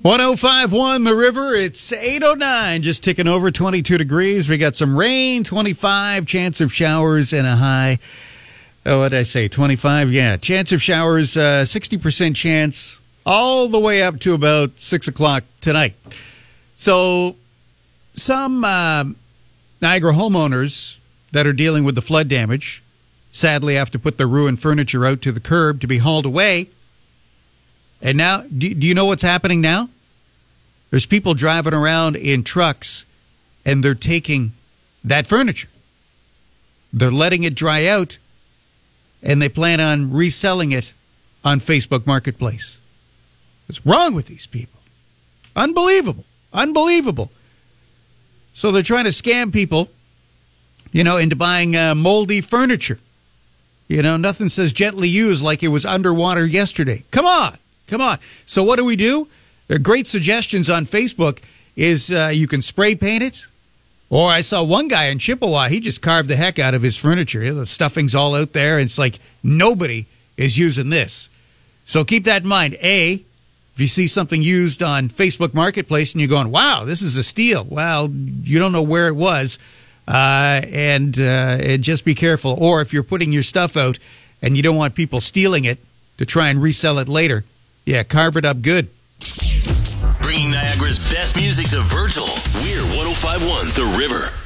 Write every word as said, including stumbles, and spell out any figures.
one oh five point one The River, it's eight oh nine, just ticking over twenty-two degrees. We got some rain, twenty-five, chance of showers, and a high. Oh, what did I say, twenty-five? Yeah, chance of showers, uh, sixty percent chance, all the way up to about six o'clock tonight. So some uh, Niagara homeowners that are dealing with the flood damage sadly have to put their ruined furniture out to the curb to be hauled away. And now, do, do you know what's happening now? There's people driving around in trucks, and they're taking that furniture. They're letting it dry out, and they plan on reselling it on Facebook Marketplace. What's wrong with these people? Unbelievable. Unbelievable. So they're trying to scam people, you know, into buying uh, moldy furniture. You know, nothing says gently used like it was underwater yesterday. Come on. Come on. So what do we do? There are great suggestions on Facebook is uh, you can spray paint it. Or I saw one guy in Chippewa, he just carved the heck out of his furniture. The stuffing's all out there. And it's like nobody is using this. So keep that in mind. A, if you see something used on Facebook Marketplace and you're going, wow, this is a steal. Well, you don't know where it was. Uh, and, uh, and just be careful. Or if you're putting your stuff out and you don't want people stealing it to try and resell it later, yeah, carve it up good. Bringing Niagara's best music to Virgil. We're one oh five point one The River.